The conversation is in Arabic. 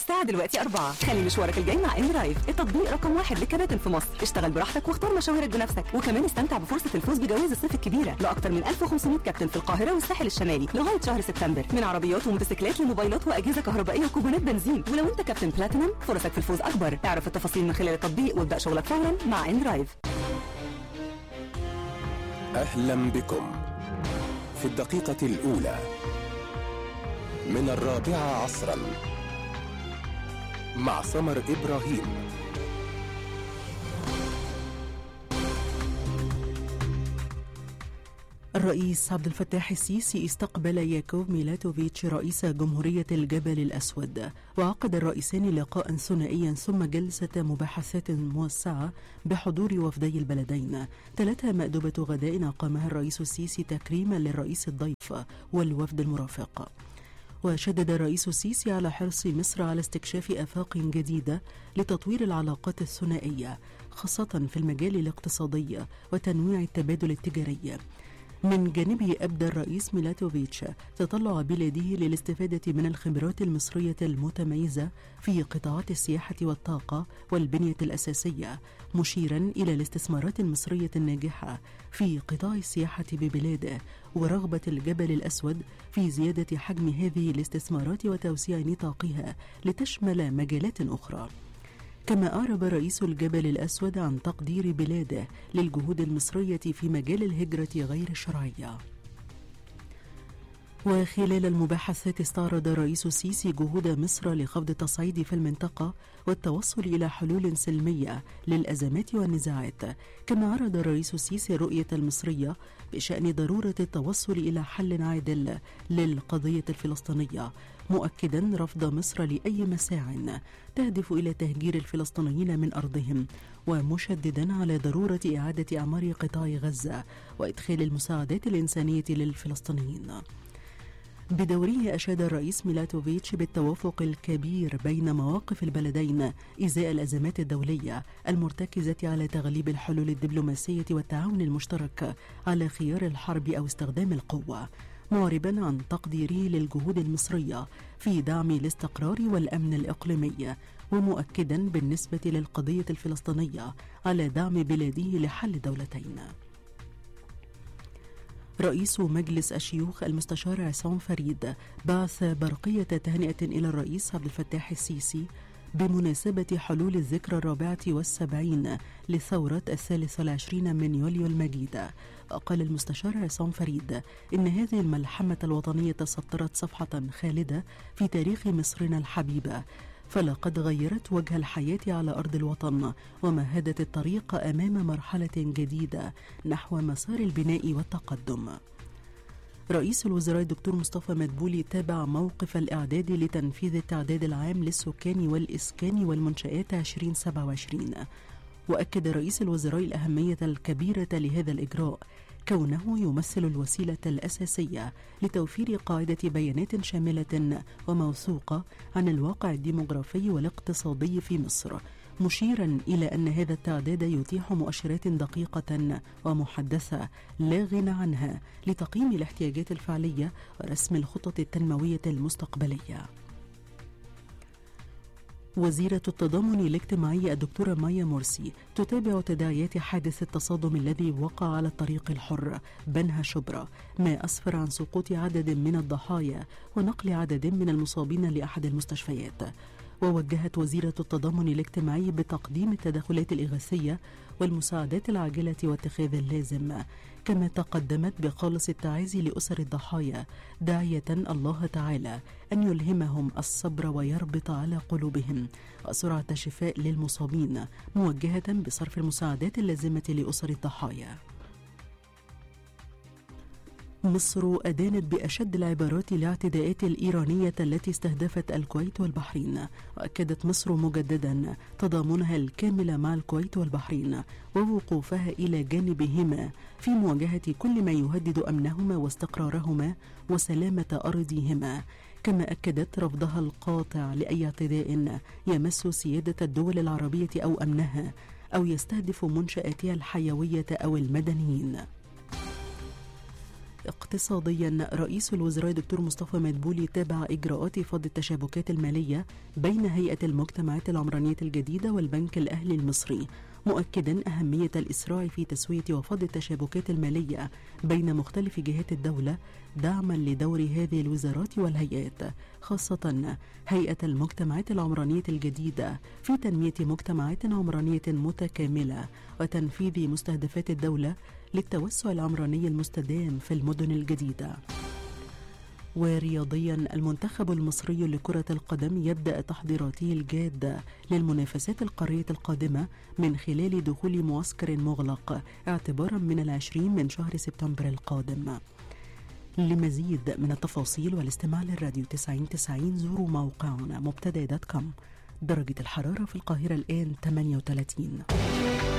الساعة دلوقتي 4. خلي مشوارك الجاي مع إندرايف، التطبيق رقم 1 للكباتن في مصر. اشتغل براحتك واختار مشاويرك بنفسك، وكمان استمتع بفرصة الفوز بجوائز الصيف الكبيرة لأكثر من 1500 كابتن في القاهرة والساحل الشمالي لغاية شهر سبتمبر، من عربيات وموتوسيكلات لموبايلات وأجهزة كهربائية وكوبونات بنزين. ولو أنت كابتن بلاتينم فرصك في الفوز أكبر. اعرف التفاصيل من خلال التطبيق وابدأ شغلك فورا مع إندرايف. أهلا بكم في الدقيقة الأولى من 4 عصرا مع سمر إبراهيم. الرئيس عبد الفتاح السيسي استقبل ياكوف ميلاتوفيتش رئيس جمهورية الجبل الأسود، وعقد الرئيسان لقاء ثنائيا ثم جلسة مباحثات موسعة بحضور وفدي البلدين. تلتها مأدبة غداء أقامها الرئيس السيسي تكريما للرئيس الضيف والوفد المرافق. وشدد الرئيس السيسي على حرص مصر على استكشاف آفاق جديدة لتطوير العلاقات الثنائية، خاصة في المجال الاقتصادي وتنويع التبادل التجاري. من جانبه أبدى الرئيس ميلاتوفيتش تطلع بلاده للاستفادة من الخبرات المصرية المتميزة في قطاعات السياحة والطاقة والبنية الأساسية، مشيرا إلى الاستثمارات المصرية الناجحة في قطاع السياحة ببلاده ورغبة الجبل الأسود في زيادة حجم هذه الاستثمارات وتوسيع نطاقها لتشمل مجالات أخرى. كما أعرب رئيس الجبل الأسود عن تقدير بلاده للجهود المصرية في مجال الهجرة غير الشرعية. وخلال المباحثات استعرض الرئيس السيسي جهود مصر لخفض التصعيد في المنطقة والتوصل إلى حلول سلمية للأزمات والنزاعات. كما عرض الرئيس السيسي الرؤية المصرية بشأن ضرورة التوصل إلى حل عادل للقضية الفلسطينية، مؤكدا رفض مصر لأي مساع تهدف إلى تهجير الفلسطينيين من أرضهم، ومشددا على ضرورة إعادة أعمار قطاع غزة وإدخال المساعدات الإنسانية للفلسطينيين. بدوره أشاد الرئيس ميلاتوفيتش بالتوافق الكبير بين مواقف البلدين إزاء الأزمات الدولية المرتكزة على تغليب الحلول الدبلوماسية والتعاون المشترك على خيار الحرب أو استخدام القوة، معربا عن تقديره للجهود المصرية في دعم الاستقرار والأمن الإقليمي، ومؤكدا بالنسبة للقضية الفلسطينية على دعم بلاده لحل دولتين. رئيس مجلس الشيوخ المستشار عصام فريد بعث برقية تهنئة إلى الرئيس عبد الفتاح السيسي بمناسبة حلول الذكرى 74 لثورة 23 من يوليو المجيد. وقال المستشار عصام فريد إن هذه الملحمة الوطنية سطرت صفحة خالدة في تاريخ مصرنا الحبيبة، فلقد غيرت وجه الحياة على أرض الوطن ومهدت الطريق أمام مرحلة جديدة نحو مسار البناء والتقدم. رئيس الوزراء الدكتور مصطفى مدبولي تابع موقف الإعداد لتنفيذ التعداد العام للسكان والإسكان والمنشآت 2027، وأكد رئيس الوزراء الأهمية الكبيرة لهذا الإجراء كونه يمثل الوسيلة الأساسية لتوفير قاعدة بيانات شاملة وموثوقة عن الواقع الديموغرافي والاقتصادي في مصر، مشيرا إلى أن هذا التعداد يتيح مؤشرات دقيقة ومحدثة لا غنى عنها لتقييم الاحتياجات الفعلية ورسم الخطط التنموية المستقبلية. وزيرة التضامن الاجتماعي الدكتورة مايا مرسي تتابع تداعيات حادث التصادم الذي وقع على الطريق الحر بنها شبرا، ما أسفر عن سقوط عدد من الضحايا ونقل عدد من المصابين لأحد المستشفيات. ووجهت وزيرة التضامن الاجتماعي بتقديم التدخلات الإغاثية والمساعدات العاجلة واتخاذ اللازم، كما تقدمت بخالص التعازي لأسر الضحايا داعية الله تعالى أن يلهمهم الصبر ويربط على قلوبهم وسرعة الشفاء للمصابين، موجهة بصرف المساعدات اللازمة لأسر الضحايا. مصر أدانت بأشد العبارات الاعتداءات الإيرانية التي استهدفت الكويت والبحرين، وأكدت مصر مجددا تضامنها الكامل مع الكويت والبحرين ووقوفها إلى جانبهما في مواجهة كل ما يهدد أمنهما واستقرارهما وسلامة أرضهما. كما أكدت رفضها القاطع لأي اعتداء يمس سيادة الدول العربية أو أمنها أو يستهدف منشآتها الحيوية أو المدنيين. اقتصاديا، رئيس الوزراء دكتور مصطفى مدبولي تابع إجراءات فض التشابكات المالية بين هيئة المجتمعات العمرانية الجديدة والبنك الأهلي المصري، مؤكدا أهمية الإسراع في تسوية وفض التشابكات المالية بين مختلف جهات الدولة دعما لدور هذه الوزارات والهيئات، خاصة هيئة المجتمعات العمرانية الجديدة في تنمية مجتمعات عمرانية متكاملة وتنفيذ مستهدفات الدولة للتوسع العمراني المستدام في المدن الجديدة. ورياضيا، المنتخب المصري لكرة القدم يبدأ تحضيراته الجادة للمنافسات القارية القادمة من خلال دخول معسكر مغلق اعتبارا من 20 من شهر سبتمبر القادم. لمزيد من التفاصيل والاستماع للراديو 9090 زوروا موقعنا مبتدا.com. درجة الحرارة في القاهرة الآن 38.